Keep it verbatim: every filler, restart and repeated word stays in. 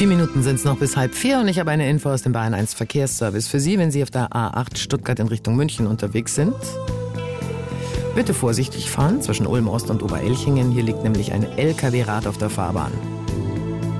Vier Minuten sind es noch bis halb vier und ich habe eine Info aus dem Bayern eins Verkehrsservice für Sie, wenn Sie auf der A acht Stuttgart in Richtung München unterwegs sind. Bitte vorsichtig fahren zwischen Ulm Ost und Oberelchingen. Hier liegt nämlich ein L K W-Rad auf der Fahrbahn.